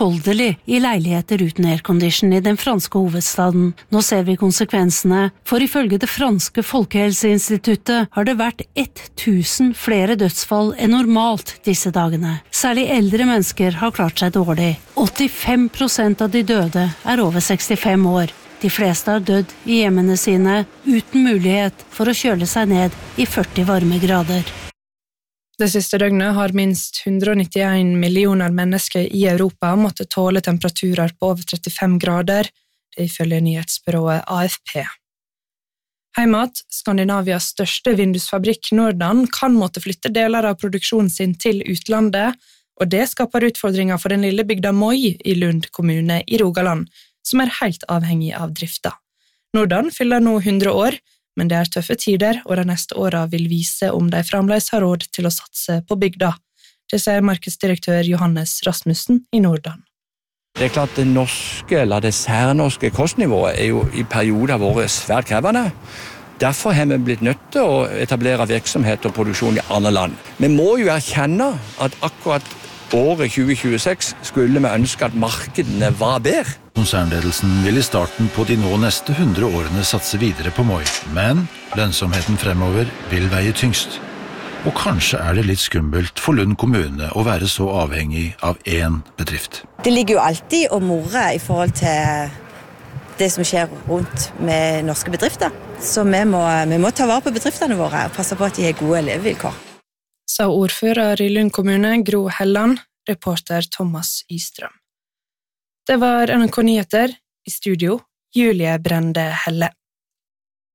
Voldelig i leiligheter uten aircondition i den franske hovedstaden. Nå ser vi konsekvensene, for ifølge det franske folkehelseinstituttet har det vært 1000 flere dødsfall enn normalt disse dagene. Særlig eldre mennesker har klart seg dårlig. 85% av de døde er over 65 år. De fleste har dødd i hjemmene sine uten mulighet for å kjøle seg ned i 40 varmegrader. Det siste døgnet har minst 191 millioner mennesker i Europa måttet tåle temperaturer på over 35 grader, det ifølge nyhetsbyrået AFP. Heimat, Skandinavias største vindusfabrikk Nordan, kan måtte flytte deler av produksjonen sin til utlandet, og det skaper utfordringer for den lille bygda Moi i Lund kommune i Rogaland, som er helt avhengig av drifta. Nordan fyller nå 100 år, men det er tøffe tider, og de neste årene vil vise om de fremdeles har råd til å satse på bygda. Det sier markedsdirektør Johannes Rasmussen i Nordan. Det er klart det norske, eller det særnorske kostnivået er jo i perioder vært svært krevende. Derfor har vi blitt nødt til å etablere virksomhet og produksjon i andre land. Vi må jo erkjenne at akkurat året 2026 skulle vi ønske at markedene var bedre. Konsernledelsen vil i starten på de nå neste 100 årene satse videre på Moi, men lønnsomheten fremover vil veie tyngst. Og kanskje er det litt skummelt for Lund kommune å være så avhengig av én bedrift. Det ligger jo alltid og more i forhold til det som skjer rundt med norske bedrifter. Så vi må ta vare på bedriftene våre og passe på at de har gode levevilkår. Sa ordfører i Lund kommune, Gro Helland, reporter Thomas Ystrøm. Det var NRK Nyheter, i studio, Julie Brende Helle.